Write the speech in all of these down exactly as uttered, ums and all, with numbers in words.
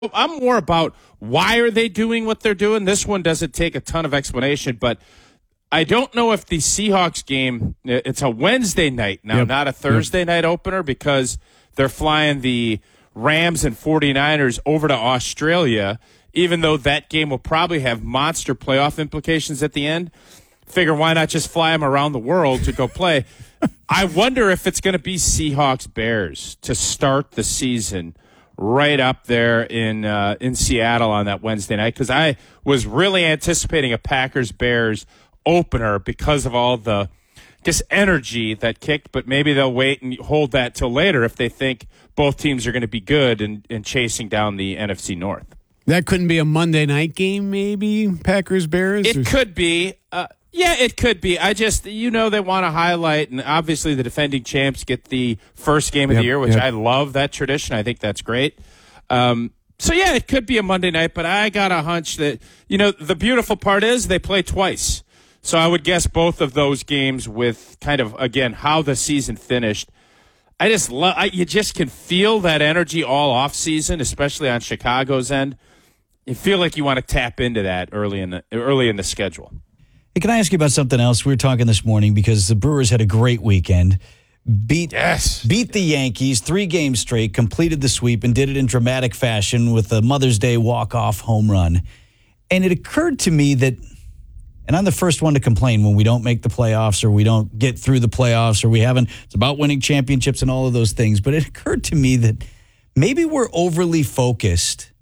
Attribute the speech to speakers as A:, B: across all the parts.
A: I'm more about why are they doing what they're doing. This one doesn't take a ton of explanation, but I don't know if the Seahawks game, it's a Wednesday night now, yep. not a Thursday yep. night opener, because they're flying the Rams and 49ers over to Australia, even though that game will probably have monster playoff implications at the end. Figure why not just fly them around the world to go play. I wonder if it's going to be Seahawks-Bears to start the season right up there in uh, in Seattle on that Wednesday night, because I was really anticipating a Packers-Bears opener because of all the just energy that kicked, but maybe they'll wait and hold that till later if they think both teams are going to be good and, and chasing down the N F C North.
B: That couldn't be a Monday night game, maybe, Packers-Bears?
A: It or? could be. Uh, yeah, it could be. I just, you know, they want to highlight, and obviously the defending champs get the first game of
B: yep,
A: the year, which
B: yep.
A: I love that tradition. I think that's great. Um, so, yeah, it could be a Monday night, but I got a hunch that, you know, the beautiful part is they play twice. So I would guess both of those games with kind of, again, how the season finished. I just love, you just can feel that energy all off season, especially on Chicago's end. You feel like you want to tap into that early in the early in the schedule.
C: Hey, can I ask you about something else? We were talking this morning because the Brewers had a great weekend. Beat
A: yes.
C: beat the Yankees three games straight, completed the sweep, and did it in dramatic fashion with a Mother's Day walk-off home run. And it occurred to me that, and I'm the first one to complain when we don't make the playoffs or we don't get through the playoffs or we haven't, it's about winning championships and all of those things. But it occurred to me that maybe we're overly focused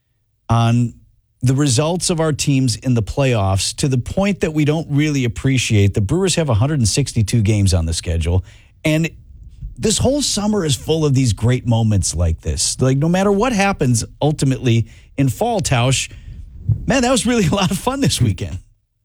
C: on the results of our teams in the playoffs to the point that we don't really appreciate. The Brewers have one hundred sixty-two games on the schedule, and this whole summer is full of these great moments like this. Like, no matter what happens ultimately in fall, Tausch, man, that was really a lot of fun this weekend.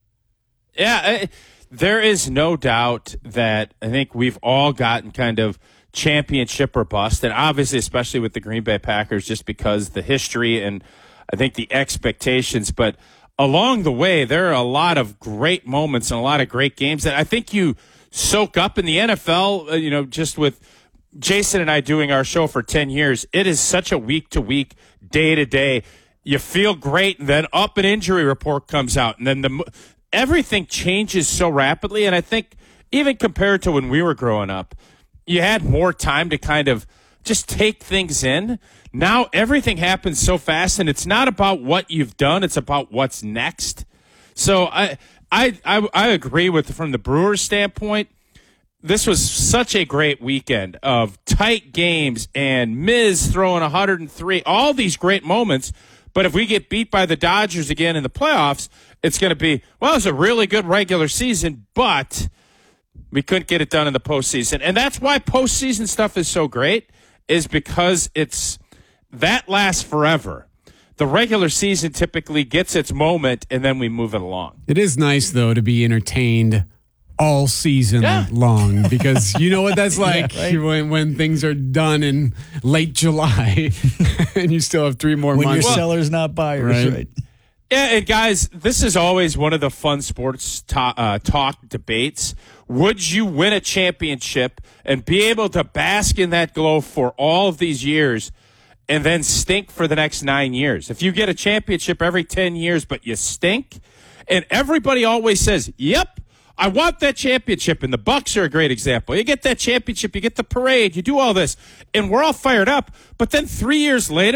A: Yeah, I, there is no doubt that I think we've all gotten kind of championship or bust, and obviously especially with the Green Bay Packers just because the history and I think the expectations, but along the way, there are a lot of great moments and a lot of great games that I think you soak up in the N F L, uh, you know, just with Jason and I doing our show for ten years. It is such a week-to-week, day-to-day. You feel great, and then up an injury report comes out, and then the everything changes so rapidly. And I think even compared to when we were growing up, you had more time to kind of just take things in. Now everything happens so fast, and it's not about what you've done; it's about what's next. So I, I, I, I agree with from the Brewers' standpoint. This was such a great weekend of tight games and Miz throwing one hundred three, all these great moments. But if we get beat by the Dodgers again in the playoffs, it's going to be, well, it's a really good regular season, but we couldn't get it done in the postseason. And that's why postseason stuff is so great, is because it's that lasts forever. The regular season typically gets its moment, and then we move it along.
B: It is nice, though, to be entertained all season yeah. long, because you know what that's like yeah, right? when, when things are done in late July and you still have three more
C: when
B: months.
C: When your
B: well,
C: sellers, not buyers, right? right?
A: Yeah, and guys, this is always one of the fun sports to- uh, talk debates. Would you win a championship and be able to bask in that glow for all of these years and then stink for the next nine years? If you get a championship every ten years but you stink, and everybody always says, yep, I want that championship, and the Bucks are a great example. You get that championship, you get the parade, you do all this, and we're all fired up, but then three years later,